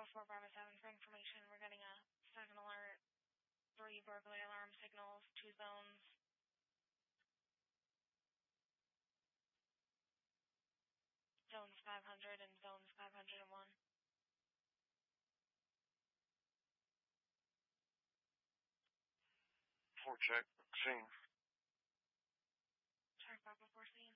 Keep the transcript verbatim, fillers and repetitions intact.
four Bravo seven for information. We're getting a second alert, three burglary alarm signals, two zones. Zones five hundred and zones five hundred one. Four check, scene. Check Bravo four scene.